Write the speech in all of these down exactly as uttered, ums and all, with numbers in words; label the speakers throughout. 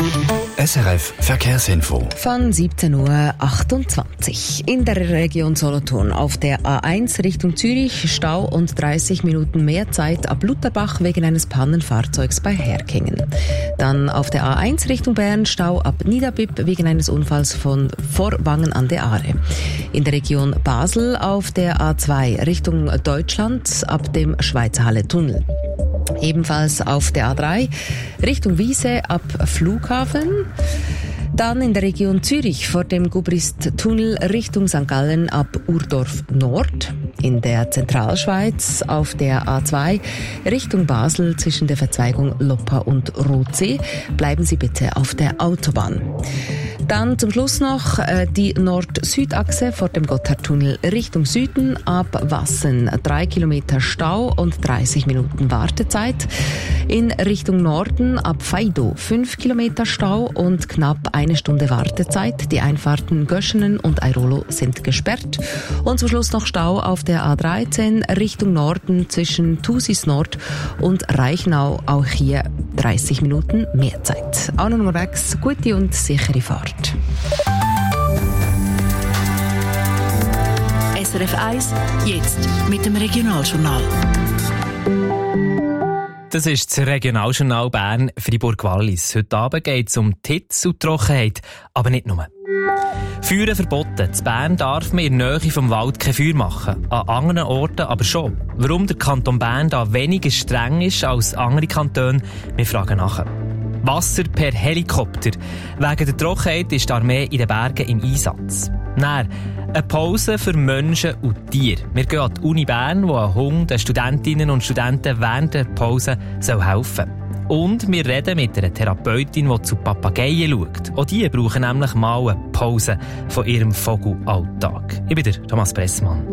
Speaker 1: S R F Verkehrsinfo.
Speaker 2: Von siebzehn Uhr achtundzwanzig. In der Region Solothurn auf der A eins Richtung Zürich Stau und dreißig Minuten mehr Zeit ab Lutherbach wegen eines Pannenfahrzeugs bei Herkingen. Dann auf der A eins Richtung Bern Stau ab Niederbipp wegen eines Unfalls von Vorwangen an der Aare. In der Region Basel auf der A zwei Richtung Deutschland ab dem Schweizerhalle-Tunnel. Ebenfalls auf der A drei Richtung Wiese ab Flughafen. Dann in der Region Zürich vor dem Gubrist-Tunnel Richtung Sankt Gallen ab Urdorf Nord. In der Zentralschweiz auf der A zwei Richtung Basel zwischen der Verzweigung Loppa und Rotsee. Bleiben Sie bitte auf der Autobahn. Dann zum Schluss noch äh, die Nord-Süd-Achse vor dem Gotthardtunnel Richtung Süden ab Wassen. Drei Kilometer Stau und dreißig Minuten Wartezeit. In Richtung Norden ab Faido fünf Kilometer Stau und knapp eine Stunde Wartezeit. Die Einfahrten Göschenen und Airolo sind gesperrt. Und zum Schluss noch Stau auf der A dreizehn Richtung Norden zwischen Thusis Nord und Reichenau. Auch hier dreißig Minuten mehr Zeit. Auch noch unterwegs, gute und sichere Fahrt.
Speaker 3: S R F eins, jetzt mit dem Regionaljournal.
Speaker 4: Das ist das Regionaljournal Bern Fribourg-Wallis. Heute Abend geht es um die Hitze und Trockenheit, aber nicht nur. Feuer verboten. In Bern darf man in der Nähe vom Wald kein Feuer machen. An anderen Orten aber schon. Warum der Kanton Bern da weniger streng ist als andere Kantone, wir fragen nachher. Wasser per Helikopter. Wegen der Trockenheit ist die Armee in den Bergen im Einsatz. Dann eine Pause für Menschen und Tiere. Wir gehen an die Uni Bern, wo ein Hund den Studentinnen und Studenten während der Pause helfen soll. Und wir reden mit einer Therapeutin, die zu Papageien schaut. Auch die brauchen nämlich mal eine Pause von ihrem Vogelalltag. Ich bin der Thomas Pressmann.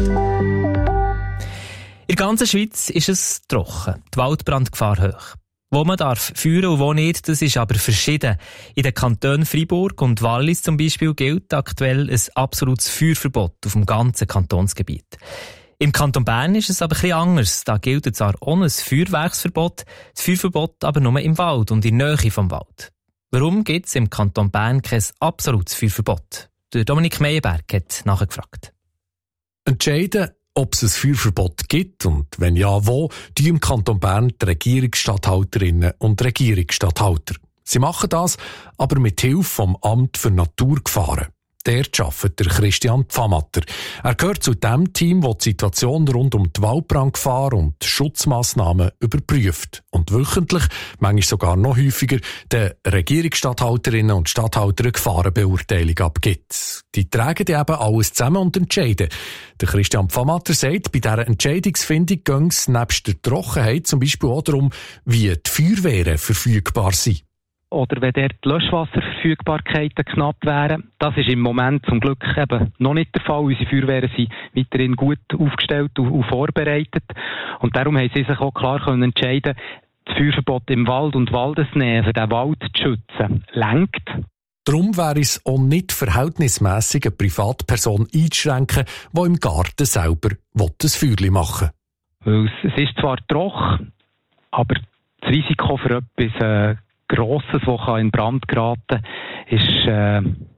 Speaker 4: In der ganzen Schweiz ist es trocken. Die Waldbrandgefahr hoch. Wo man darf feuern und wo nicht, das ist aber verschieden. In den Kantonen Fribourg und Wallis zum Beispiel gilt aktuell ein absolutes Feuerverbot auf dem ganzen Kantonsgebiet. Im Kanton Bern ist es aber etwas anders. Da gilt zwar ohne ein Feuerwerksverbot, das Feuerverbot aber nur im Wald und in der Nähe vom Wald. Warum gibt es im Kanton Bern kein absolutes Feuerverbot? Der Dominik Meyerberg hat nachgefragt.
Speaker 5: Entscheiden, ob es ein Feuerverbot gibt und wenn ja, wo, die im Kanton Bern die Regierungsstatthalterinnen und Regierungsstatthalter. Sie machen das aber mit Hilfe vom Amt für Naturgefahren. Dort arbeitet der Christian Pfammatter. Er gehört zu dem Team, das die Situation rund um die Waldbrandgefahr und die Schutzmassnahmen überprüft und wöchentlich, manchmal sogar noch häufiger, den Regierungsstatthalterinnen und Statthaltern Gefahrenbeurteilung abgibt. Die tragen die eben alles zusammen und entscheiden. Der Christian Pfammatter sagt, bei dieser Entscheidungsfindung gehe es nebst der Trockenheit zum Beispiel auch darum, wie die Feuerwehren verfügbar sind.
Speaker 6: Oder wenn dort die Löschwasserverfügbarkeiten knapp wären. Das ist im Moment zum Glück eben noch nicht der Fall. Unsere Feuerwehren sind weiterhin gut aufgestellt und vorbereitet. Und darum haben sie sich auch klar können entscheiden, das Feuerverbot im Wald und Waldesnähe für den Wald zu schützen, lenkt.
Speaker 5: Darum wäre es auch nicht verhältnismässig, eine Privatperson einzuschränken, die im Garten selber ein Feuerchen machen
Speaker 6: will. Es ist zwar trocken, aber das Risiko für etwas äh, Grosses, das in Brand geraten kann, ist äh,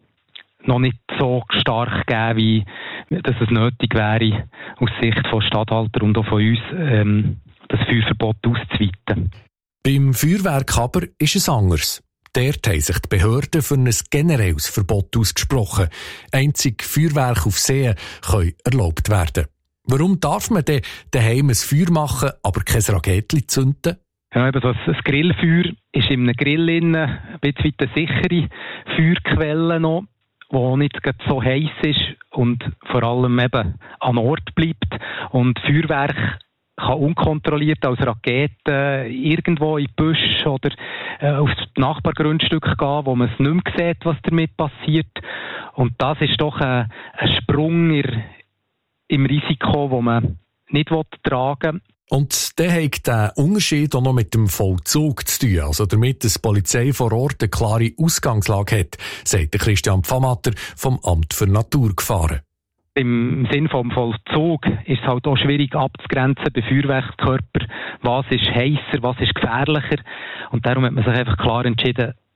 Speaker 6: noch nicht so stark gegeben, wie dass es nötig wäre, aus Sicht von Statthalter und auch von uns, ähm, das Feuerverbot auszuweiten.
Speaker 5: Beim Feuerwerk aber ist es anders. Dort haben sich die Behörden für ein generelles Verbot ausgesprochen. Einzig Feuerwerke auf See können erlaubt werden. Warum darf man denn daheim ein Feuer machen, aber kein Raketli zünden?
Speaker 6: Ja, eben das, das Grillfeuer ist in einem Grill innen ein bisschen eine sichere Feuerquelle noch, die nicht so heiß ist und vor allem eben an Ort bleibt. Und Feuerwerk kann unkontrolliert als Rakete irgendwo in die Büsche oder äh, aufs Nachbargrundstück gehen, wo man es nicht mehr sieht, was damit passiert. Und das ist doch ein, ein Sprung in, im Risiko, das man nicht tragen will.
Speaker 5: Und der hat den Unterschied auch noch mit dem Vollzug zu tun, also damit die Polizei vor Ort eine klare Ausgangslage hat, sagt Christian Pfammatter vom Amt für Naturgefahren.
Speaker 6: Im Sinn vom Vollzug ist es halt auch schwierig abzugrenzen bei Feuerwerkskörpern, was ist heißer, was ist gefährlicher. Und darum hat man sich einfach klar entschieden,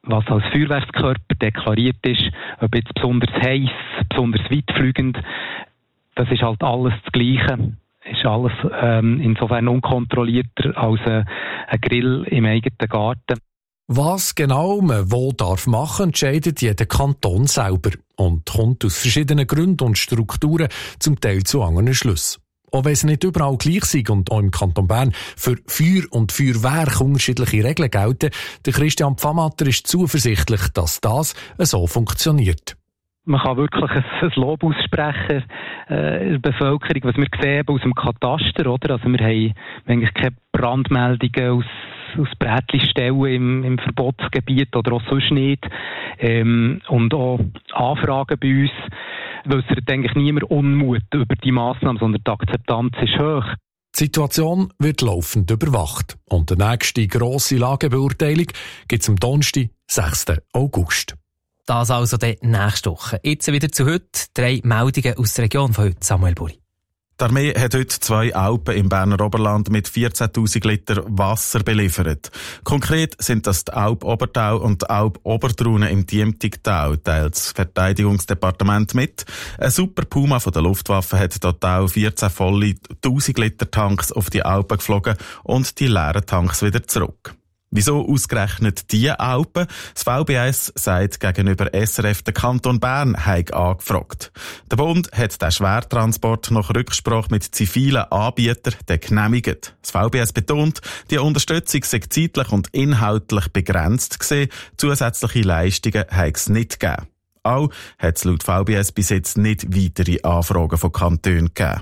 Speaker 6: was als Feuerwerkskörper deklariert ist, ob jetzt besonders heiß, besonders weitfliegend, das ist halt alles das Gleiche. Ist alles ähm, insofern unkontrollierter als ein, ein Grill im eigenen Garten.
Speaker 5: Was genau man wo darf machen, entscheidet jeder Kanton selber und kommt aus verschiedenen Gründen und Strukturen zum Teil zu anderen Schlüssen. Auch wenn es nicht überall gleich ist und auch im Kanton Bern für Feuer und Feuerwerk unterschiedliche Regeln gelten, der Christian Pfammatter ist zuversichtlich, dass das so funktioniert.
Speaker 6: Man kann wirklich ein, ein Lob aussprechen äh, in der Bevölkerung, was wir sehen aus dem Kataster, oder? Also wir haben eigentlich keine Brandmeldungen aus, aus Brätli-Stellen im, im Verbotsgebiet oder auch sonst nicht. Ähm, und auch Anfragen bei uns äußert eigentlich niemand Unmut über die Massnahmen, sondern die Akzeptanz ist hoch.
Speaker 5: Die Situation wird laufend überwacht und die nächste grosse Lagebeurteilung gibt es am Donnerstag, sechsten August.
Speaker 4: Das also die nächste Woche. Jetzt wieder zu heute. Drei Meldungen aus der Region von heute. Samuel Buri.
Speaker 7: Die Armee hat heute zwei Alpen im Berner Oberland mit vierzehntausend Liter Wasser beliefert. Konkret sind das die Alp Obertau und die Alp Obertrune im Diemtigtal, teilt das Verteidigungsdepartement mit. Ein Super Puma von der Luftwaffe hat total vierzehn volle tausend Liter Tanks auf die Alpen geflogen und die leeren Tanks wieder zurück. Wieso ausgerechnet diese Alpen? Das V B S sagt gegenüber S R F, der Kanton Bern habe angefragt. Der Bund hat den Schwertransport nach Rücksprache mit zivilen Anbietern genehmigt. Das V B S betont, die Unterstützung sei zeitlich und inhaltlich begrenzt gewesen. Zusätzliche Leistungen habe es nicht gegeben. Auch hat es laut V B S bis jetzt nicht weitere Anfragen von Kantonen gegeben.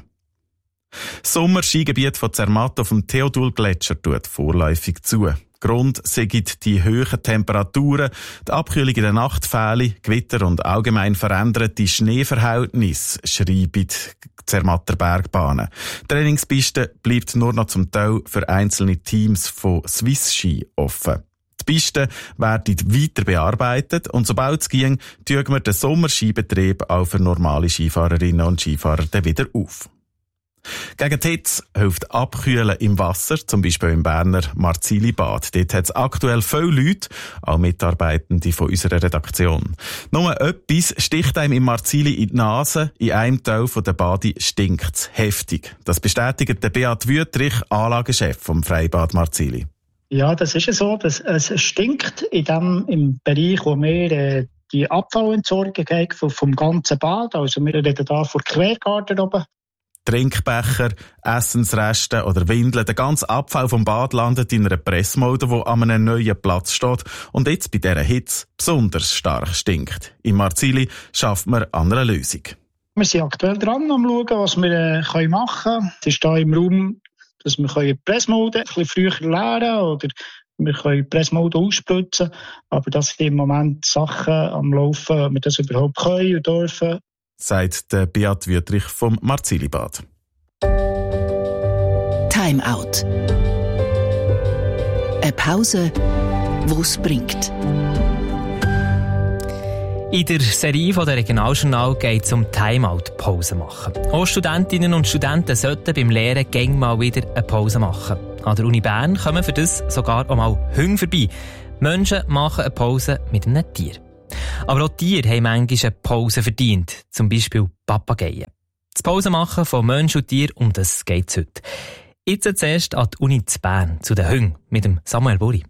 Speaker 7: Das Sommerskigebiet von Zermatt auf dem Theodul-Gletscher tut vorläufig zu. Grund sind die hohen Temperaturen, die Abkühlung in der Nacht fehle, Gewitter und allgemein veränderte Schneeverhältnisse, schreiben die Zermatter Bergbahnen. Die Trainingspiste bleibt nur noch zum Teil für einzelne Teams von Swiss Ski offen. Die Pisten werden weiter bearbeitet und sobald es ging, tun wir den Sommerskibetrieb auch für normale Skifahrerinnen und Skifahrer dann wieder auf. Gegen die Hitze hilft Abkühlen im Wasser, zum Beispiel im Berner Marzili-Bad. Dort hat es aktuell viele Leute, auch Mitarbeitende von unserer Redaktion. Nur etwas sticht einem im Marzili in die Nase, in einem Teil der Bade stinkt es heftig. Das bestätigt der Beat Wüttrich, Anlagechef vom Freibad Marzili.
Speaker 8: Ja, das ist so. Das, es stinkt in dem, im Bereich, wo wir äh, die Abfallentsorgung haben vom, vom ganzen Bad. Also wir reden hier von Quergarderobe.
Speaker 7: Trinkbecher, Essensreste oder Windeln, der ganze Abfall vom Bad landet in einer Pressmulde, die an einem neuen Platz steht und jetzt bei dieser Hitze besonders stark stinkt. Im Marzili schafft man an einer Lösung.
Speaker 8: Wir sind aktuell dran, um zu schauen, was wir äh, machen können. Es ist hier im Raum, dass wir die Pressmulde ein bisschen früher leeren oder wir können die Pressmulde ausspritzen. Aber das sind im Moment Sachen am Laufen, ob wir das überhaupt können und dürfen.
Speaker 7: Sagt der Beat Wüttrich vom Marzili-Bad.
Speaker 3: Time Out. Eine Pause, die es bringt.
Speaker 4: In der Serie von der Regionaljournal geht es um Timeout-Pause machen. Auch Studentinnen und Studenten sollten beim Lehren gäng mal wieder eine Pause machen. An der Uni Bern kommen für das sogar auch mal Hunde vorbei. Menschen machen eine Pause mit einem Tier. Aber auch Tiere haben manchmal eine Pause verdient, zum Beispiel Papageien. Das Pause-Machen von Mensch und Tier, um das geht es heute. Jetzt zuerst an die Uni zu Bern, zu den Hunden, mit dem Samuel Buri.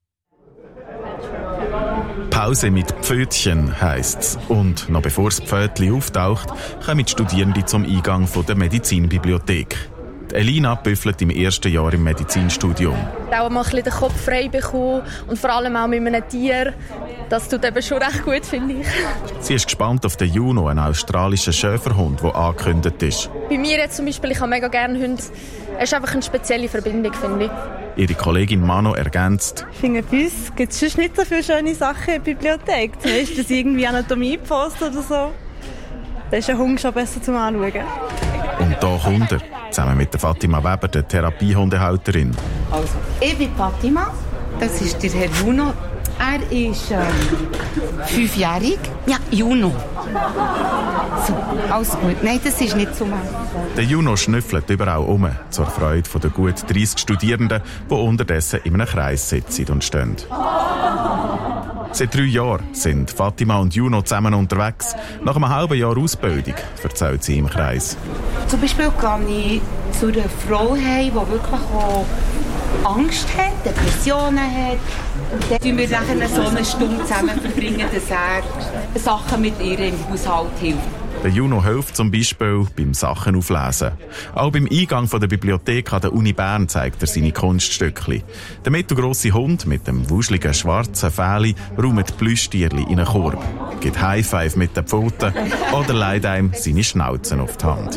Speaker 7: Pause mit Pfötchen heisst's. Und noch bevor das Pfötchen auftaucht, kommen die Studierende zum Eingang der Medizinbibliothek. Elina büffelt im ersten Jahr im Medizinstudium.
Speaker 9: Auch mal ein bisschen den Kopf frei bekommen und vor allem auch mit einem Tier. Das tut eben schon recht gut, finde ich.
Speaker 7: Sie ist gespannt auf den Juno, einen australischen Schäferhund, der angekündigt ist.
Speaker 9: Bei mir jetzt zum Beispiel, ich habe mega gerne Hunde. Es ist einfach eine spezielle Verbindung, finde ich.
Speaker 7: Ihre Kollegin Mano ergänzt:
Speaker 10: Ich finde, bei uns gibt es sonst nicht so viele schöne Sachen in der Bibliothek. Zum Beispiel irgendwie Anatomie-Post oder so. Da ist ein Hund schon besser zum Anschauen.
Speaker 7: Und da kommt er, zusammen mit der Fatima Weber, der Therapiehundehalterin.
Speaker 11: Also, ich bin Fatima, das ist der Herr Juno. Er ist ähm, fünfjährig. Ja, Juno. So, alles gut. Nein, das ist nicht so mal.
Speaker 7: Der Juno schnüffelt überall um, zur Freude der gut dreissig Studierenden, die unterdessen in einem Kreis sitzen und stehen. Seit drei Jahren sind Fatima und Juno zusammen unterwegs. Nach einem halben Jahr Ausbildung, erzählt sie im Kreis.
Speaker 11: Zum Beispiel gehe ich zu einer Frau heim, die wirklich auch Angst hat, Depressionen hat. Und dann tun wir nachher so eine Stunde zusammen verbringen, dass er Sachen mit ihr im Haushalt hilft.
Speaker 7: Der Juno hilft zum Beispiel beim Sachen auflesen. Auch beim Eingang von der Bibliothek an der Uni Bern zeigt er seine Kunststückchen. Der mittelgrosse Hund mit dem wuscheligen schwarzen Fähli räumt Plüschtierli in einen Korb, gibt High Five mit den Pfoten oder leiht einem seine Schnauzen auf die Hand.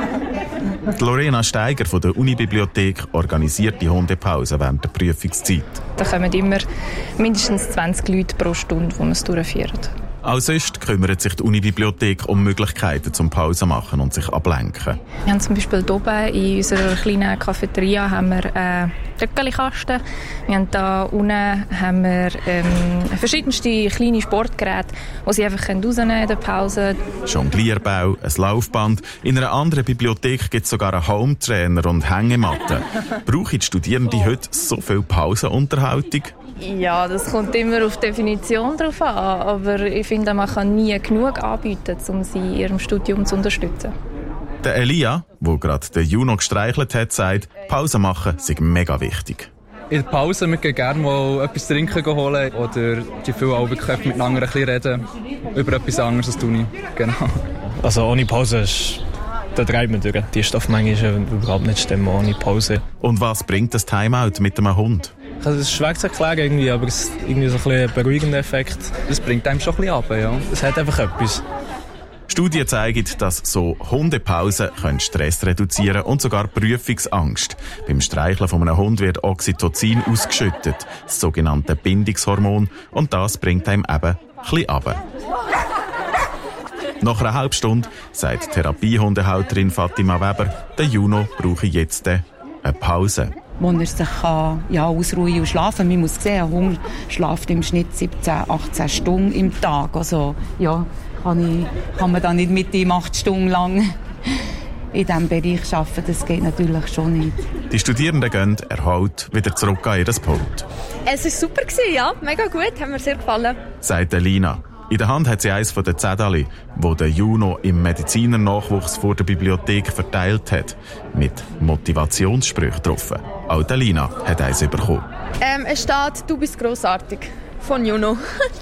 Speaker 7: Die Lorena Steiger von der Unibibliothek organisiert die Hundepause während der Prüfungszeit.
Speaker 12: Da kommen immer mindestens zwanzig Leute pro Stunde, die man es durchführen.
Speaker 7: Auch sonst kümmert sich die Unibibliothek um Möglichkeiten zum Pause machen und sich ablenken.
Speaker 12: Wir haben zum Beispiel hier oben in unserer kleinen Cafeteria haben wir einen Töckelikasten. Wir haben da unten haben wir, ähm, verschiedenste kleine Sportgeräte, die sie einfach rausnehmen in der Pause.
Speaker 7: Jonglierbau, ein Laufband. In einer anderen Bibliothek gibt es sogar einen Hometrainer und Hängematten. Brauchen die Studierenden heute so viel Pausenunterhaltung?
Speaker 12: Ja, das kommt immer auf die Definition drauf an, aber ich finde, man kann nie genug anbieten, um sie in ihrem Studium zu unterstützen.
Speaker 7: Der Elia, der gerade den Juno gestreichelt hat, sagt, Pause machen sei mega wichtig.
Speaker 13: In der Pause wir gehen gerne mal etwas trinken holen oder die vielen auch wirklich miteinander ein bisschen reden über etwas anderes als die Uni. Genau.
Speaker 14: Also ohne Pause ist... Da treibt man durch. Die Stoffmenge ist überhaupt nicht stimmen ohne Pause.
Speaker 7: Und was bringt das Timeout mit einem Hund?
Speaker 14: Also es ist schwer zu erklären irgendwie, aber es ist irgendwie so ein bisschen ein beruhigender Effekt.
Speaker 13: Das bringt einem schon ein bisschen ab, ja.
Speaker 14: Es hat einfach etwas.
Speaker 7: Studien zeigen, dass so Hundepausen Stress reduzieren und sogar Prüfungsangst. Beim Streicheln von einem Hund wird Oxytocin ausgeschüttet, das sogenannte Bindungshormon, und das bringt einem eben ein bisschen runter. Nach einer halben Stunde sagt Therapiehundehalterin Fatima Weber, der Juno brauche jetzt eine Pause.
Speaker 11: Wo er sich kann, ja, ausruhen und schlafen. Man muss sehen, ein Hund schläft im Schnitt siebzehn, achtzehn Stunden im Tag. Also, ja, kann, ich, kann man da nicht mit ihm acht Stunden lang in diesem Bereich arbeiten. Das geht natürlich schon nicht.
Speaker 7: Die Studierenden gehen erholt wieder zurück an ihr Pult.
Speaker 9: Es war super, ja, mega gut, hat mir sehr gefallen.
Speaker 7: Sagt Lina. In der Hand hat sie eines von den Zetteln, wo der Juno im Medizinernachwuchs vor der Bibliothek verteilt hat, mit Motivationssprüchen drauf. Auch die Lina hat eins bekommen.
Speaker 9: Ähm, es steht, du bist grossartig. Von Juno.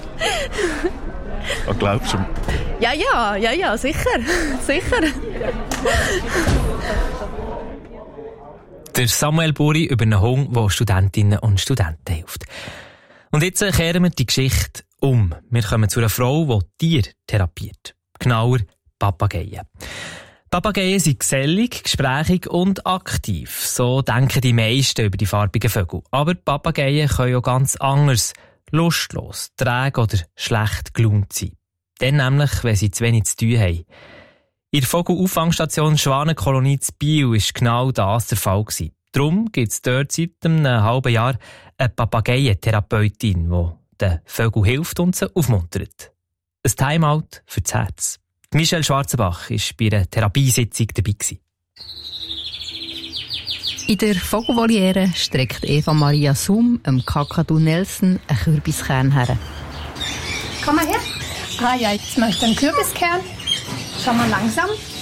Speaker 7: Was glaubst du?
Speaker 9: Ja, ja, ja, ja, sicher. sicher.
Speaker 4: Der Samuel Buri über einen Hund, der Studentinnen und Studenten hilft. Und jetzt kehren wir die Geschichte um. Wir kommen zu einer Frau, die Tiere therapiert. Genauer Papageien. Papageien sind gesellig, gesprächig und aktiv. So denken die meisten über die farbigen Vögel. Aber Papageien können auch ganz anders, lustlos, träge oder schlecht gelaunt sein. Dann nämlich, wenn sie zu wenig zu tun haben. In der Vogelauffangstation Schwanenkolonie zu Biel war genau das der Fall gewesen. Darum gibt es dort seit einem halben Jahr eine Papageientherapeutin, die den Vögeln hilft und sie aufmuntert. Ein Timeout für das Herz. Michelle Schwarzenbach war bei einer Therapiesitzung dabei.
Speaker 15: In der Vogelvoliere streckt Eva Maria Sum dem Kakadu Nelson einen Kürbiskern her.
Speaker 16: Komm mal her. Ah ja, jetzt möchte ich einen Kürbiskern. Schau mal langsam.